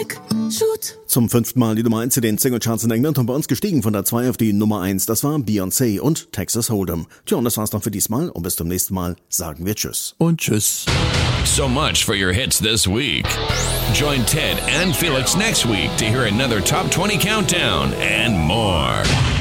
Nick, shoot. Zum 5. Mal die Nummer 1 in den Singlecharts in England und bei uns gestiegen von der 2 auf die Nummer 1. Das war Beyoncé und Texas Hold'em. Tja, und das war's dann für diesmal und bis zum nächsten Mal sagen wir Tschüss. Und Tschüss. So much for your hits this week. Join Ted and Felix next week to hear another Top 20 countdown and more.